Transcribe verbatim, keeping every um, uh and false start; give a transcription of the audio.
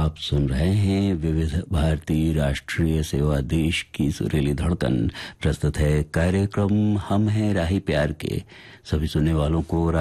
आप सुन रहे हैं विविध भारती राष्ट्रीय सेवा देश की सुरीली धड़कन। प्रस्तुत है कार्यक्रम हम हैं राही प्यार के। सभी सुनने वालों को